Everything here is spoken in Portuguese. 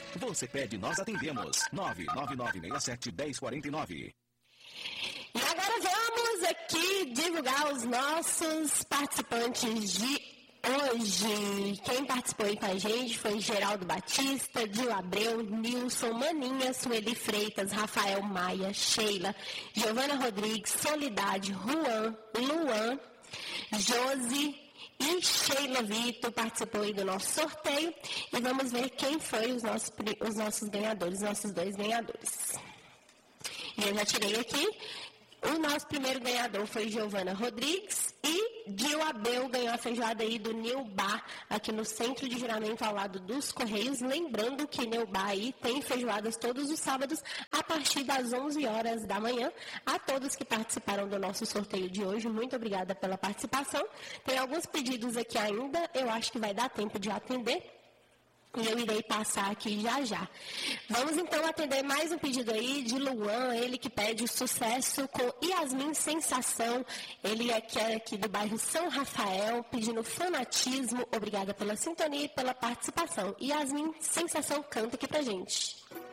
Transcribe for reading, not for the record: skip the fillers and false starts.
Você pede, nós atendemos. 99967-1049. E agora vamos aqui divulgar os nossos participantes de hoje. Quem participou aí com a gente foi Geraldo Batista, Dil Abreu, Nilson, Maninha, Sueli Freitas, Rafael Maia, Sheila, Giovana Rodrigues, Solidade, Juan, Luan, Josi e Sheila Vitor participou aí do nosso sorteio. E vamos ver quem foi os nossos ganhadores, nossos dois ganhadores. E eu já tirei aqui. O nosso primeiro ganhador foi Giovana Rodrigues e Gil Abel ganhou a feijoada aí do Neubá, aqui no Centro de Juramento, ao lado dos Correios. Lembrando que Neubá aí tem feijoadas todos os sábados, a partir das 11 horas da manhã. A todos que participaram do nosso sorteio de hoje, muito obrigada pela participação. Tem alguns pedidos aqui ainda, eu acho que vai dar tempo de atender. E eu irei passar aqui já já. Vamos então atender mais um pedido aí de Luan, ele que pede o Sucesso com Yasmin Sensação. Ele é aqui do bairro São Rafael, pedindo Fanatismo. Obrigada pela sintonia e pela participação. Yasmin Sensação canta aqui pra gente.